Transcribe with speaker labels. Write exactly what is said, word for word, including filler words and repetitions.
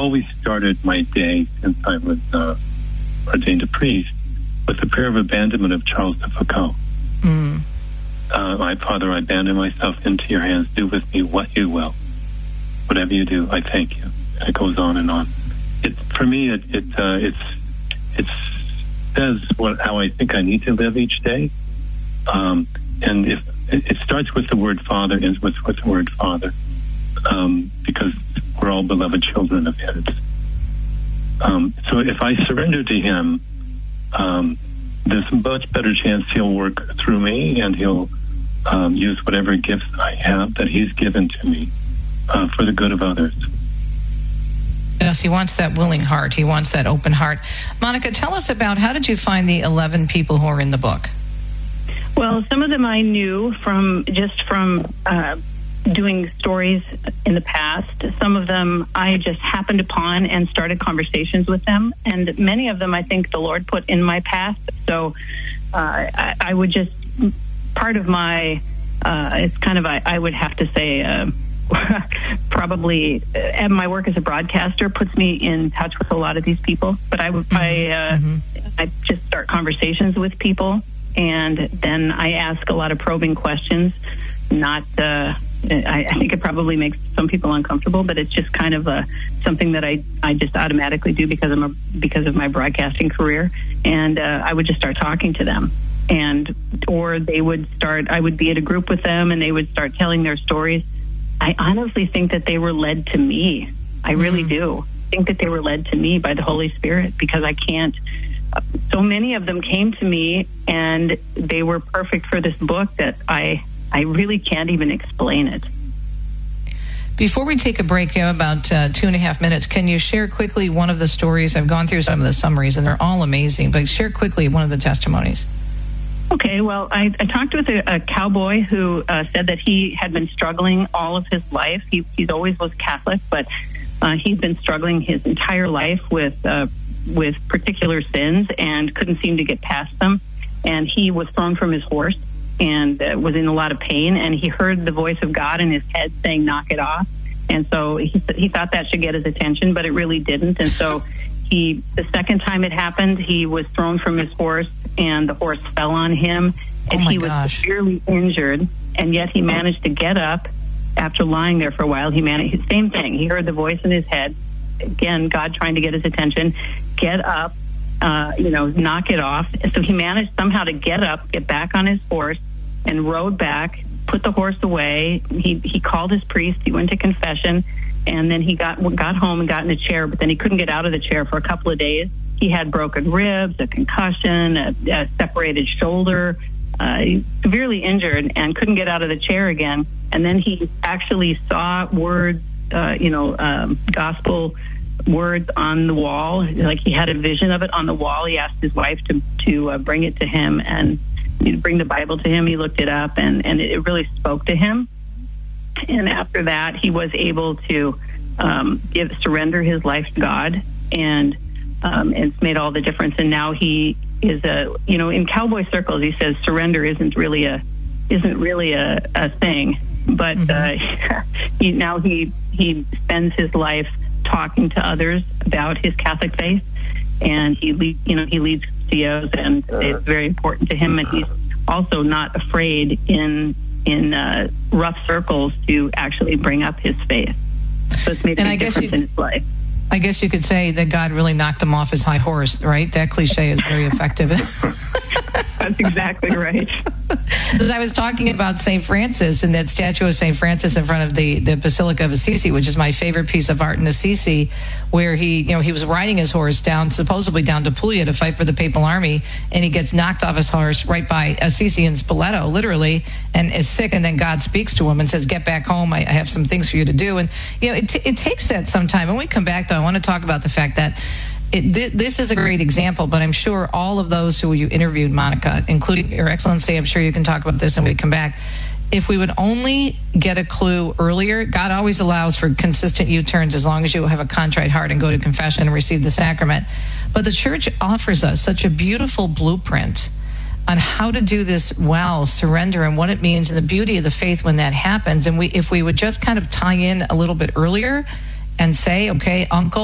Speaker 1: always started my day since I was uh, ordained a priest with the prayer of abandonment of Charles de Foucault. Mm. Uh, my Father, I abandon myself into your hands. Do with me what you will. Whatever you do, I thank you. And it goes on and on. It, for me, it it uh, it's it says what how I think I need to live each day. Um, and if it, it starts with the word Father, ends with, with the word Father, um, because we're all beloved children of His. Um, so if I surrender to Him, um, there's a much better chance He'll work through me, and He'll um, use whatever gifts I have that He's given to me uh, for the good of others.
Speaker 2: Yes, He wants that willing heart. He wants that open heart. Monica, tell us about, how did you find the eleven people who are in the book?
Speaker 3: Well, some of them I knew from just from uh, doing stories in the past. Some of them I just happened upon and started conversations with them. And many of them I think the Lord put in my path. So uh, I, I would just, part of my, uh, it's kind of, I, I would have to say, uh, probably uh, my work as a broadcaster puts me in touch with a lot of these people. But I, mm-hmm. I, uh, mm-hmm. I just start conversations with people. And then I ask a lot of probing questions. Not, uh, I, I think it probably makes some people uncomfortable, but it's just kind of a something that I, I just automatically do because I'm a, because of my broadcasting career. And uh, I would just start talking to them, and or they would start. I would be at a group with them, and they would start telling their stories. I honestly think that they were led to me. I really mm. do I think that they were led to me by the Holy Spirit, because I can't. So many of them came to me, and they were perfect for this book that I I really can't even explain it.
Speaker 2: Before we take a break, you have about uh, two and a half minutes. Can you share quickly one of the stories? I've gone through some of the summaries, and they're all amazing, but share quickly one of the testimonies.
Speaker 3: Okay, well, I, I talked with a, a cowboy who uh, said that he had been struggling all of his life. He he's always was Catholic, but uh, he'd been struggling his entire life with uh, with particular sins and couldn't seem to get past them. And he was thrown from his horse and uh, was in a lot of pain. And he heard the voice of God in his head saying, "Knock it off." And so he he thought that should get his attention, but it really didn't. And so he, the second time it happened, he was thrown from his horse, and the horse fell on him, and
Speaker 2: oh
Speaker 3: he
Speaker 2: gosh.
Speaker 3: was severely injured. And yet he managed to get up after lying there for a while. He managed, same thing. He heard the voice in his head. Again, God trying to get his attention. Get up, uh, you know, knock it off. So he managed somehow to get up, get back on his horse, and rode back, put the horse away. He he called his priest. He went to confession, and then he got got home and got in a chair, but then he couldn't get out of the chair for a couple of days. He had broken ribs, a concussion, a, a separated shoulder, uh, severely injured, and couldn't get out of the chair again. And then he actually saw words, uh, you know, um, gospel words on the wall. Like he had a vision of it on the wall. He asked his wife to to uh, bring it to him and you know, bring the Bible to him. He looked it up, and, and it really spoke to him. And after that, he was able to um, give surrender his life to God, and um, it's made all the difference. And now he is a, you know, in cowboy circles, he says surrender isn't really a isn't really a, a thing, but mm-hmm. uh, he, now he he spends his life talking to others about his Catholic faith, and he lead, you know he leads C Os, and it's very important to him. And he's also not afraid in in uh, rough circles to actually bring up his faith. So it's made a big difference in his life.
Speaker 2: I guess you could say that God really knocked him off his high horse, right? That cliche is very effective.
Speaker 3: That's exactly right.
Speaker 2: As I was talking about Saint Francis and that statue of Saint Francis in front of the, the Basilica of Assisi, which is my favorite piece of art in Assisi, where he, you know, he was riding his horse down, supposedly down to Puglia to fight for the papal army, and he gets knocked off his horse right by Assisi in Spoleto, literally, and is sick, and then God speaks to him and says, "Get back home, I, I have some things for you to do." And, you know, it, t- it takes that some time. When we come back, though, I want to talk about the fact that It, th- this is a great example, but I'm sure all of those who you interviewed, Monica, including Your Excellency, I'm sure you can talk about this when we come back. If we would only get a clue earlier, God always allows for consistent U-turns as long as you have a contrite heart and go to confession and receive the sacrament. But the church offers us such a beautiful blueprint on how to do this well, surrender, and what it means, and the beauty of the faith when that happens. And we, if we would just kind of tie in a little bit earlier and say, okay, Uncle,